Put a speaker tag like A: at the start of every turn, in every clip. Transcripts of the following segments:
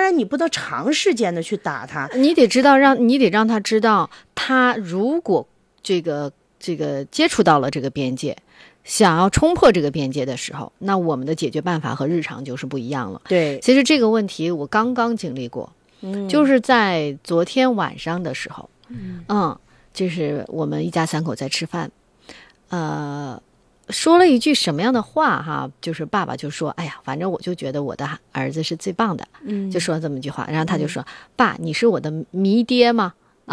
A: 然你不能长时间的去打他，
B: 你得让他知道，他如果这个接触到了这个边界，想要冲破这个边界的时候，那我们的解决办法和日常就是不一样了。
A: 对，
B: 其实这个问题我刚刚经历过，就是在昨天晚上的时候，就是我们一家三口在吃饭，说了一句什么样的话哈？就是爸爸就说：“哎呀，反正我就觉得我的儿子是最棒的。”就说这么一句话，然后他就说：“爸，你是我的迷爹吗？”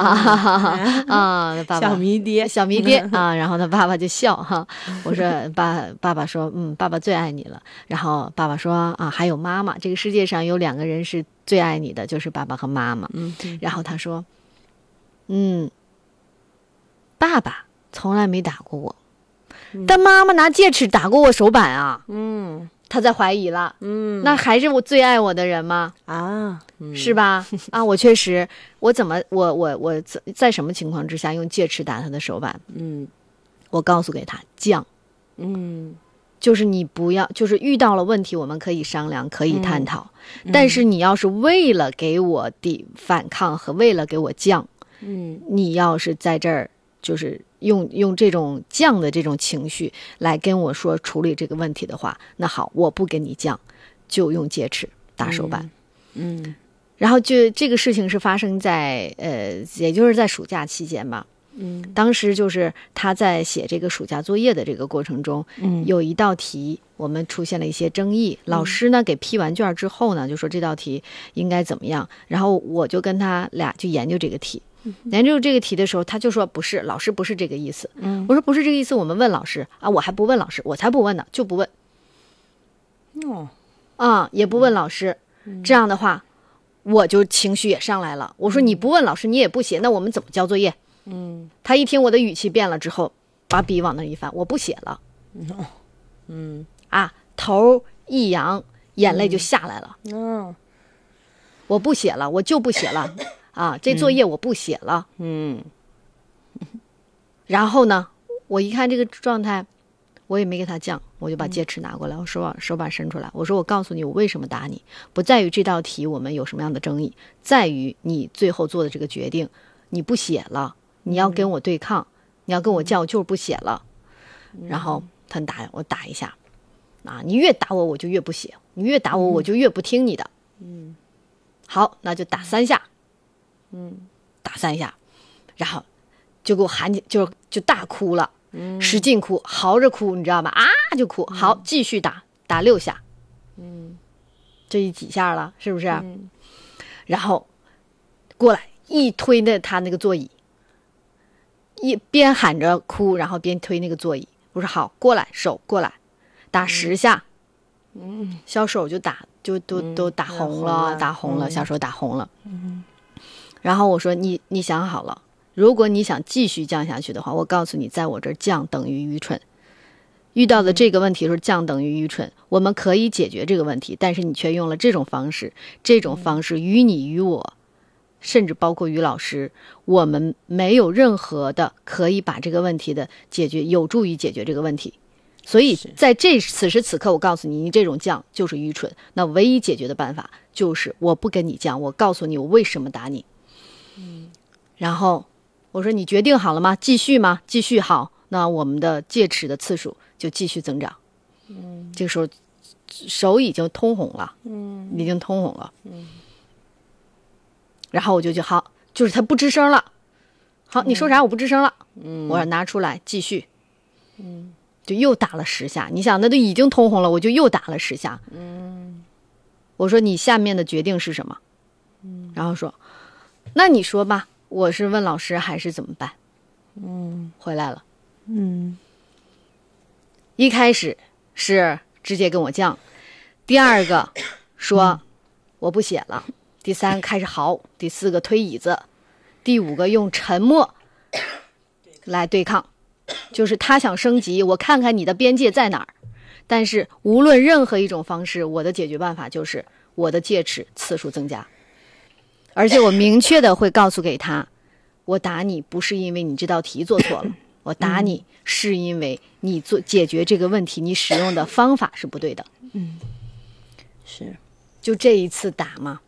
B: 爸爸
A: 小迷爹
B: 啊，然后他爸爸就笑哈。我说爸爸说爸爸最爱你了。然后爸爸说还有妈妈，这个世界上有2个人是最爱你的，就是爸爸和妈妈。然后他说爸爸从来没打过我，但妈妈拿戒尺打过我手板啊。他在怀疑了。那还是我最爱我的人吗？是吧？我确实，我在什么情况之下用戒尺打他的手板？我告诉给他犟。就是你不要，就是遇到了问题我们可以商量，可以探讨，但是你要是为了给我的反抗和为了给我犟，你要是在这儿就是用这种犟的这种情绪来跟我说处理这个问题的话，那好，我不跟你犟，就用戒尺打手板。然后就这个事情是发生在也就是在暑假期间吧。当时就是他在写这个暑假作业的这个过程中，有一道题我们出现了一些争议，老师呢给批完卷之后呢，就说这道题应该怎么样，然后我就跟他俩就研究这个题。研究这个题的时候，他就说不是，老师不是这个意思。我说不是这个意思，我们问老师啊，我还不问老师，我才不问呢，就不问。也不问老师，这样的话，我就情绪也上来了。我说你不问老师，你也不写，那我们怎么交作业？他一听我的语气变了之后，把笔往那一翻，我不写了。头一扬，眼泪就下来了。我不写了，我就不写了。这作业我不写了。然后呢，我一看这个状态，我也没给他犟，我就把戒尺拿过来，我手把伸出来，我说我告诉你，我为什么打你，不在于这道题我们有什么样的争议，在于你最后做的这个决定，你不写了，你要跟我对抗，你要跟我犟，我就是不写了。然后他打我打一下，你越打我我就越不写，你越打我我就越不听你的。好，那就打3下。打3下，然后就给我喊起，就大哭了，使劲哭，嚎着哭，你知道吗？就哭。好，继续打6下。这几下了，是不是？然后过来一推他那个座椅，一边喊着哭，然后边推那个座椅。我说好，过来，手过来，打10下。小手就都打红了，打红了，小手打红了。然后我说你想好了，如果你想继续降下去的话，我告诉你，在我这儿降等于愚蠢。遇到的这个问题是降等于愚蠢，我们可以解决这个问题，但是你却用了这种方式，这种方式于你于我，甚至包括于老师，我们没有任何的可以把这个问题的解决，有助于解决这个问题。所以在此时此刻，我告诉你，你这种犟就是愚蠢。那唯一解决的办法就是我不跟你犟，我告诉你我为什么打你。然后我说你决定好了吗？继续吗？继续。好，那我们的戒尺的次数就继续增长。这个时候手已经通红了。已经通红了。然后我就好，就是他不吱声了。好，你说啥？我不吱声了。我说拿出来继续。就又打了10下。你想那都已经通红了，我就又打了10下。我说你下面的决定是什么？然后说那你说吧，我是问老师还是怎么办？回来了。一开始是直接跟我犟，第2个说我不写了，第3个开始嚎，第4个推椅子，第5个用沉默来对抗，就是他想升级，我看看你的边界在哪儿。但是无论任何一种方式，我的解决办法就是我的戒尺次数增加，而且我明确的会告诉给他，我打你不是因为你这道题做错了，我打你是因为你解决这个问题，你使用的方法是不对的。
A: 是，
B: 就这一次打嘛，